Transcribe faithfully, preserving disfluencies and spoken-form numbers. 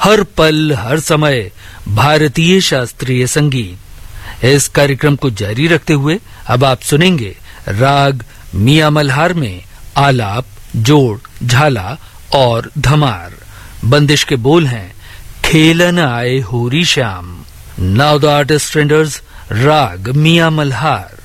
हर पल हर समय भारतीय शास्त्रीय संगीत। इस कार्यक्रम को जारी रखते हुए अब आप सुनेंगे राग मियां मल्हार में आलाप, जोड़, झाला और धमार। बंदिश के बोल हैं खेलन आए होरी Shyam. Now the artist renders राग मियां मल्हार।